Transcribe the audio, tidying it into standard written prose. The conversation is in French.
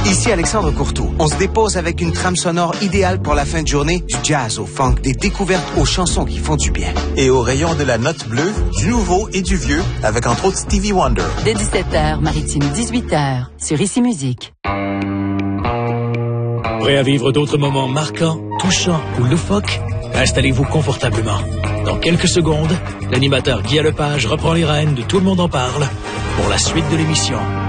Ici Alexandre Courtois. On se dépose avec une trame sonore idéale pour la fin de journée, du jazz au funk, des découvertes aux chansons qui font du bien. Et au rayon de la note bleue, du nouveau et du vieux, avec entre autres Stevie Wonder. Dès 17h, Maritime 18h, sur Ici Musique. Prêt à vivre d'autres moments marquants, touchants ou loufoques? Installez-vous confortablement. Dans quelques secondes, l'animateur Guy Lepage reprend les rênes de Tout le monde en parle pour la suite de l'émission.